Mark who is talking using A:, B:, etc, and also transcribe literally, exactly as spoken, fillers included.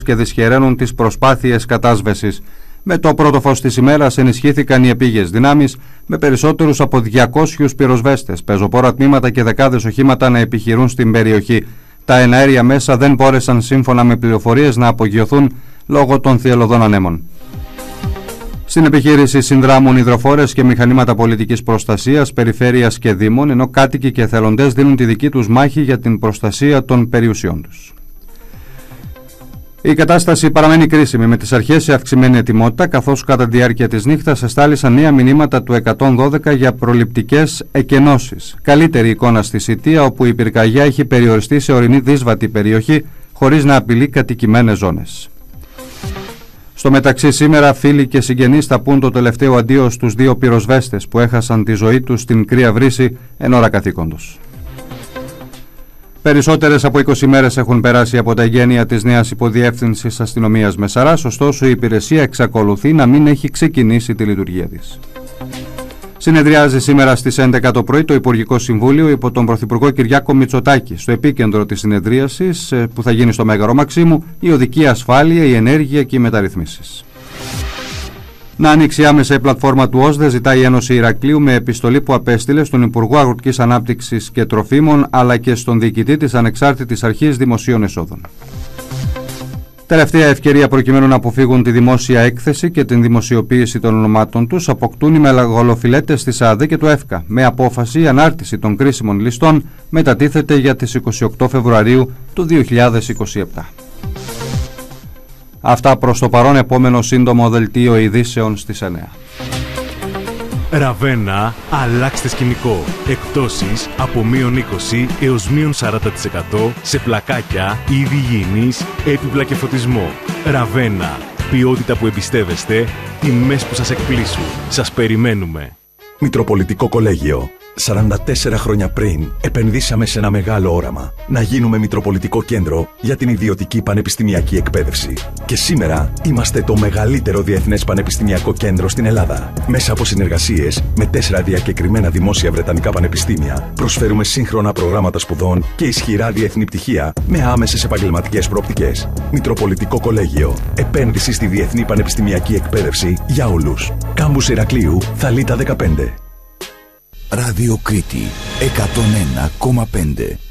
A: και δυσχεραίνουν τις προσπάθειες κατάσβεσης. Με το πρώτο φως της ημέρας ενισχύθηκαν οι επίγειες δυνάμεις, με περισσότερους από διακόσιους πυροσβέστες, πεζοπόρα τμήματα και δεκάδες οχήματα να επιχειρούν στην περιοχή. Τα εναέρια μέσα δεν μπόρεσαν, σύμφωνα με πληροφορίες, να απογειωθούν λόγω των θυελλωδών ανέμων. Στην επιχείρηση συνδράμουν υδροφόρες και μηχανήματα πολιτικής προστασίας, περιφέρειας και δήμων, ενώ κάτοικοι και εθελοντές δίνουν τη δική τους μάχη για την προστασία των περιουσιών τους. Η κατάσταση παραμένει κρίσιμη, με τις αρχές σε αυξημένη ετοιμότητα, καθώς κατά τη διάρκεια της νύχτας εστάλησαν νέα μηνύματα του εκατόν δώδεκα για προληπτικές εκενώσεις. Καλύτερη εικόνα στη Σιτία, όπου η πυρκαγιά έχει περιοριστεί σε ορεινή δύσβατη περιοχή, χωρίς να απειλεί κατοικημένες ζώνες. Στο μεταξύ, σήμερα φίλοι και συγγενείς θα πούν το τελευταίο αντίο στους δύο πυροσβέστες που έχασαν τη ζωή τους στην κρύα βρύση εν ώρα καθήκοντος. Περισσότερες από είκοσι μέρες έχουν περάσει από τα εγγένεια της νέας υποδιεύθυνσης αστυνομίας Μεσαράς, ωστόσο η υπηρεσία εξακολουθεί να μην έχει ξεκινήσει τη λειτουργία της. Συνεδριάζει σήμερα στις έντεκα το πρωί το Υπουργικό Συμβούλιο υπό τον Πρωθυπουργό Κυριάκο Μητσοτάκη. Στο επίκεντρο της συνεδρίασης, που θα γίνει στο Μέγαρο Μαξίμου, η οδική ασφάλεια, η ενέργεια και οι μεταρρυθμίσεις. Να ανοίξει άμεσα η πλατφόρμα του ΟΣΔΕ, ζητάει η Ένωση Ηρακλείου με επιστολή που απέστειλε στον Υπουργό Αγροτικής Ανάπτυξης και Τροφίμων αλλά και στον διοικητή της Ανεξάρτητης Αρχής Δημοσίων Εσόδων. Τελευταία ευκαιρία προκειμένου να αποφύγουν τη δημόσια έκθεση και την δημοσιοποίηση των ονομάτων τους αποκτούν οι μελαγολοφιλέτες της ΑΔΕ και του ΕΦΚΑ. Με απόφαση η ανάρτηση των κρίσιμων ληστών μετατίθεται για τις είκοσι οκτώ Φεβρουαρίου του δύο χιλιάδες είκοσι επτά. Αυτά προς το παρόν, επόμενο σύντομο δελτίο ειδήσεων στις εννιά.
B: Ραβένα, αλλάξτε σκηνικό. Εκπτώσεις από μείον είκοσι έως μείον σαράντα τοις εκατό σε πλακάκια, είδη υγιεινής, έπιπλα και φωτισμό. Ραβένα, ποιότητα που εμπιστεύεστε, τιμές που σας εκπλήσουν. Σας περιμένουμε.
C: Μητροπολιτικό Κολέγιο. σαράντα τέσσερα χρόνια πριν επενδύσαμε σε ένα μεγάλο όραμα. Να γίνουμε Μητροπολιτικό Κέντρο για την ιδιωτική πανεπιστημιακή εκπαίδευση. Και σήμερα είμαστε το μεγαλύτερο διεθνές πανεπιστημιακό κέντρο στην Ελλάδα. Μέσα από συνεργασίες με τέσσερα διακεκριμένα δημόσια βρετανικά πανεπιστήμια, προσφέρουμε σύγχρονα προγράμματα σπουδών και ισχυρά διεθνή πτυχία με άμεσες επαγγελματικές προοπτικές. Μητροπολιτικό Κολέγιο. Επένδυση στη διεθνή πανεπιστημιακή εκπαίδευση για όλους. Κάμπους Ηρακλείου, Θαλίτα δεκαπέντε.
D: Ράδιο Κρήτη εκατόν ένα κόμμα πέντε.